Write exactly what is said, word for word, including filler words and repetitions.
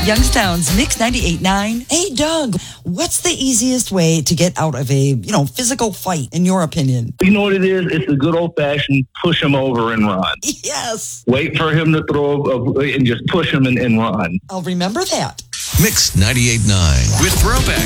Youngstown's Mix ninety-eight point nine. Hey, Doug, what's the easiest way to get out of a, you know, physical fight, in your opinion? You know what it is? It's the good old-fashioned push him over and run. Yes. Wait for him to throw a, and just push him and, and run. I'll remember that. Mix ninety-eight point nine with Throwback.